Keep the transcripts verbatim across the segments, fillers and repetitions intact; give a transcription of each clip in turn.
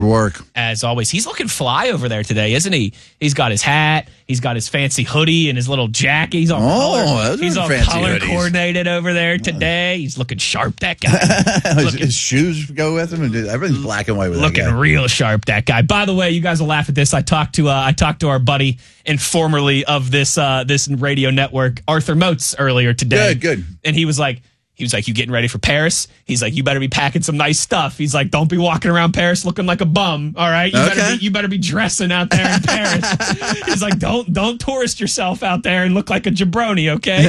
Work. As always. He's looking fly over there today, isn't he? He's got his hat. He's got his fancy hoodie and his little jacket. He's all, oh, color, he's all color hoodies. coordinated over there today. He's looking sharp, that guy. his, looking, his shoes go with him. And everything's black and white with looking that guy. real sharp, that guy. By the way, you guys will laugh at this. I talked to uh, I talked to our buddy and formerly of this uh, this radio network, Arthur Moats, earlier today. Good, good. And he was like, He was like, you getting ready for Paris? He's like, you better be packing some nice stuff. He's like, don't be walking around Paris looking like a bum. All right. You, okay. better, be, you better be dressing out there in Paris. He's like, don't don't tourist yourself out there and look like a jabroni, okay?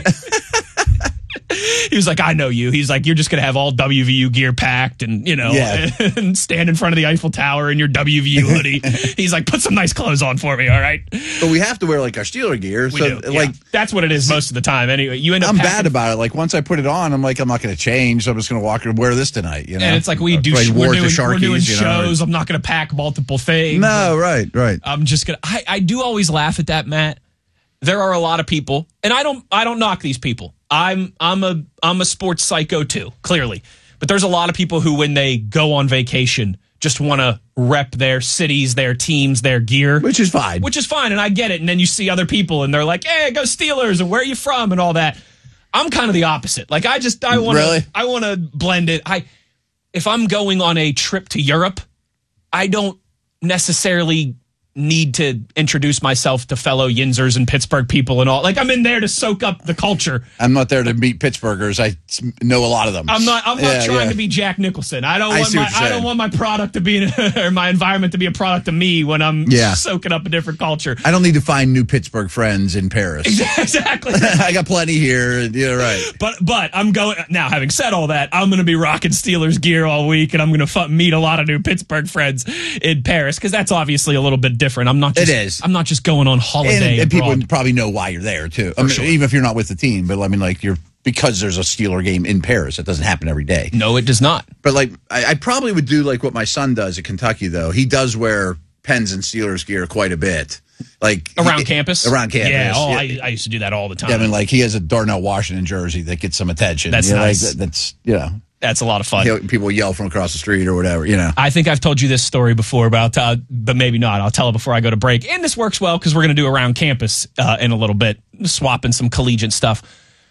He was like, I know you. He's like, you're just going to have all W V U gear packed and, you know, yeah. and stand in front of the Eiffel Tower in your W V U hoodie. He's like, put some nice clothes on for me, all right? But we have to wear, like, our Steeler gear. We so, do, like, yeah. That's what it is most of the time. Anyway, you end up I'm packing- bad about it. Like, once I put it on, I'm like, I'm not going to change. So I'm just going to walk and wear this tonight, you know? And it's like, we do, Right, we're doing, Sharkies, we're doing you know, shows. I'm not going to pack multiple things. No, right, right. I'm just going to, I I do always laugh at that, Matt. There are a lot of people, and I don't I don't knock these people. I'm I'm a I'm a sports psycho too, clearly. But there's a lot of people who, when they go on vacation, just want to rep their cities, their teams, their gear. Which is fine. Which is fine, and I get it. And then you see other people, and they're like, hey, go Steelers, and where are you from, and all that. I'm kind of the opposite. Like, I just, I want to, really? I want to blend it. I, if I'm going on a trip to Europe, I don't necessarily need to introduce myself to fellow Yinzers and Pittsburgh people and all. Like, I'm in there to soak up the culture. I'm not there to meet Pittsburghers. I know a lot of them. I'm not. I'm not yeah, trying yeah. to be Jack Nicholson. I don't I want see my. what you're I don't saying. want my product to be or my environment to be a product of me when I'm Yeah. soaking up a different culture. I don't need to find new Pittsburgh friends in Paris. Exactly. I got plenty here. You're right. But but I'm going now. Having said all that, I'm going to be rocking Steelers gear all week, and I'm going to f- meet a lot of new Pittsburgh friends in Paris because that's obviously a little bit different. I'm not. Just, It is. I'm not just going on holiday. And, and people abroad. probably know why you're there too. I mean, sure. even if you're not with the team, but I mean, like you're because there's a Steeler game in Paris. It doesn't happen every day. No, it does not. But like, I, I probably would do like what my son does at Kentucky. Though he does wear Pens and Steelers gear quite a bit, like Around he, campus. Around campus. Yeah. Oh, yeah. I, I used to do that all the time. Yeah, I mean, like he has a Darnell Washington jersey that gets some attention. That's you know, nice. Like, that, that's you know. That's a lot of fun. You know, people yell from across the street or whatever, you know. I think I've told you this story before, about, uh, but maybe not. I'll tell it before I go to break. And this works well because we're going to do around campus uh, in a little bit, swapping some collegiate stuff.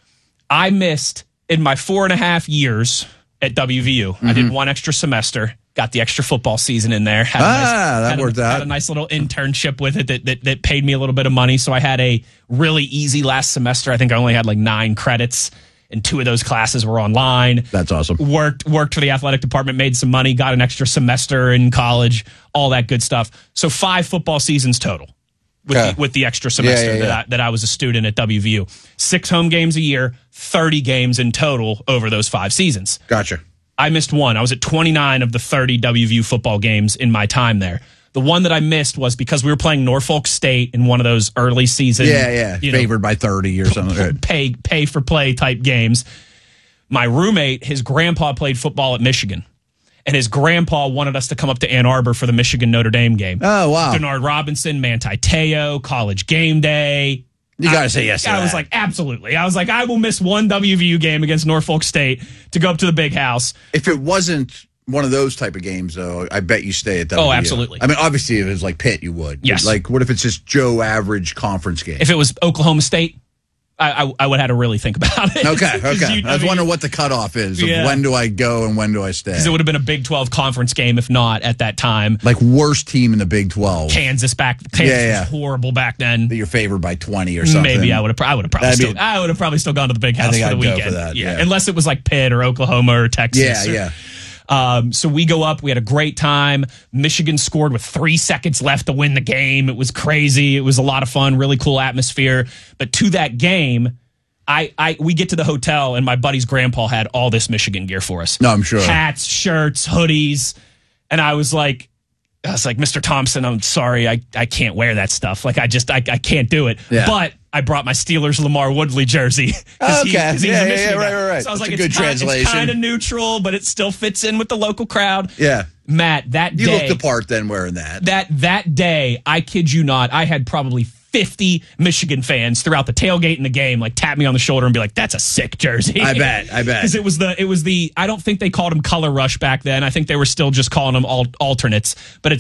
I missed in my four and a half years at W V U. Mm-hmm. I did one extra semester, got the extra football season in there. Had a ah, nice, that had worked a, out. Had a nice little internship with it that, that that paid me a little bit of money. So I had a really easy last semester. I think I only had like nine credits. And two of those classes were online. That's awesome. Worked worked for the athletic department, made some money, got an extra semester in college, all that good stuff. So five football seasons total with, Okay. the, with the extra semester Yeah, yeah, yeah. that I, that I was a student at W V U. Six home games a year, thirty games in total over those five seasons. Gotcha. I missed one. I was at twenty-nine of the thirty W V U football games in my time there. The one that I missed was because we were playing Norfolk State in one of those early season, Yeah, yeah. you know, Favored by thirty or something. Right. pay pay for play type games. My roommate, his grandpa played football at Michigan, and his grandpa wanted us to come up to Ann Arbor for the Michigan Notre Dame game. Oh, wow. Denard Robinson, Manti Te'o, College Game Day. You got I- to say yes to I that. was like, absolutely. I was like, I will miss one W V U game against Norfolk State to go up to the big house. If it wasn't one of those type of games, though, I bet you stay at W V U. Oh, absolutely. I mean, obviously, if it was like Pitt, you would. Yes. But, like, what if it's just Joe average conference game? If it was Oklahoma State, I, I, I would have to really think about it. Okay, 'Cause okay. you- I was mean, wondering what the cutoff is of Yeah. when do I go and when do I stay. because it would have been a Big twelve conference game if not at that time. Like, worst team in the Big twelve. Kansas back. Kansas Yeah, yeah. was horrible back then. That you're favored by twenty or something. Maybe I would have. I would have probably That'd still. be- I would have probably still gone to the big house think for the I'd go weekend. for that, yeah. Unless it was like Pitt or Oklahoma or Texas. Yeah, or- yeah. Um, so we go up. We had a great time. Michigan scored with three seconds left to win the game. It was crazy. It was a lot of fun. Really cool atmosphere. But to that game, I, I we get to the hotel and my buddy's grandpa had all this Michigan gear for us. No, I'm sure. Hats, shirts, hoodies, and I was like. I was like, Mister Thompson, I'm sorry, I, I can't wear that stuff. Like, I just, I, I can't do it. Yeah. But I brought my Steelers Lamar Woodley jersey. 'Cause he- Okay. 'cause he's Yeah, a yeah, Michigan yeah, right, guy. right, right. So I was That's like, a it's good kind, translation. It's kind of neutral, but it still fits in with the local crowd. Yeah. Matt, that You day, looked the part then wearing that. that that day, I kid you not, I had probably fifty Michigan fans throughout the tailgate in the game, like tap me on the shoulder and be like, "That's a sick jersey." I bet, I bet. Because it was the, it was the. I don't think they called them color rush back then. I think they were still just calling them all alternates. But it's